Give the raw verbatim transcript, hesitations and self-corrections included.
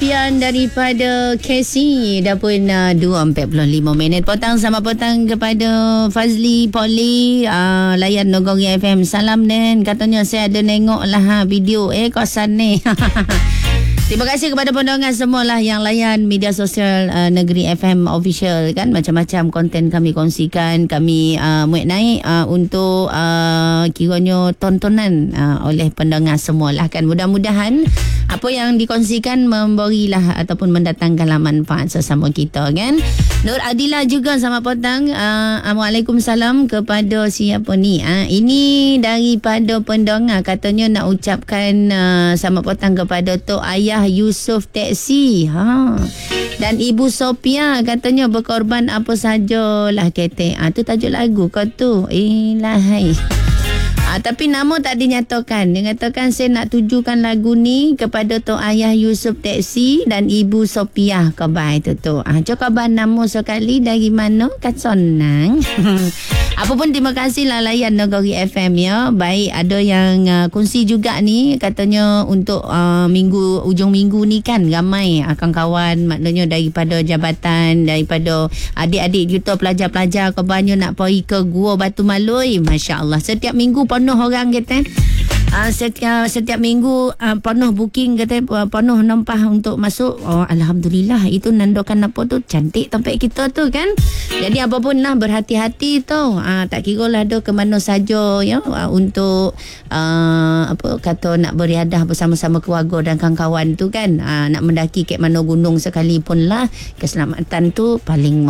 Sofian daripada Casey. Dah pun uh, dua empat puluh lima minit. Potang sama potang kepada Fazli Poli, uh, layan Nogori F M. Salam Nen. Katanya saya ada tengok lah ha, video eh kosan ni. Terima kasih kepada pendengar semualah yang layan media sosial uh, Negeri F M official kan. Macam-macam konten kami kongsikan. Kami uh, muat naik uh, untuk uh, kiranya tontonan uh, oleh pendengar semualah kan. Mudah-mudahan apa yang dikongsikan memberilah ataupun mendatangkanlah manfaat sesama kita kan. Nur Adila juga sama petang. Uh, Waalaikumsalam kepada siapa ni? Uh, ini daripada pendengar katanya nak ucapkan uh, sama petang kepada Tok Ayah Yusuf Taksi. Ha. Dan Ibu Sophia katanya berkorban apa sajalah kata. Ah tu tajuk lagu kau tu. Ilahai. Ah, tapi nama tak dinyatakan. Dia katakan saya nak tujukan lagu ni kepada Tok Ayah Yusuf Taksi dan Ibu Sophia Kabai tu tu. Ah, coba nama sekali dari mana? Kat Sonang. Apa pun terima kasihlah layan Nogori F M ya. Baik ada yang uh, kongsi juga ni katanya untuk uh, minggu ujung minggu ni kan ramai uh, kawan-kawan maknanya daripada jabatan, daripada adik-adik kita pelajar-pelajar kabarnya nak pergi ke Gua Batu Malui. Masya-Allah setiap minggu penuh orang kata. Uh, setiap setiap minggu uh, penuh booking kata uh, penuh nempah untuk masuk. Oh, alhamdulillah itu nandakan apa tu cantik tempat kita tu kan. Jadi apapun lah berhati-hati tu. Uh, tak kira lah ada ke mana saja ya uh, untuk uh, apa kata nak beriadah bersama-sama keluarga dan kawan-kawan tu kan. Uh, nak mendaki ke mana gunung sekalipun lah keselamatan tu paling